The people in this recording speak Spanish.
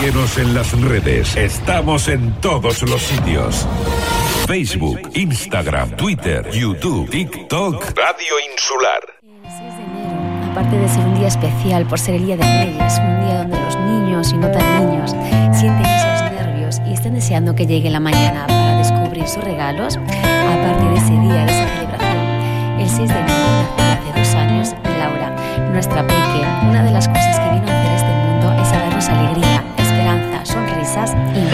Síguenos en las redes. Estamos en todos los sitios. Facebook, Instagram, Twitter, YouTube, TikTok. Radio Insular. El 6 de enero, aparte de ser un día especial por ser el Día de Reyes, un día donde los niños y no tan niños sienten esos nervios y están deseando que llegue la mañana para descubrir sus regalos, aparte de ese día, de esa celebración, el 6 de enero nació hace 2 años Laura, nuestra peque. Una de las cosas que vino a hacer este mundo es a darnos alegría, esperanza, sonrisas y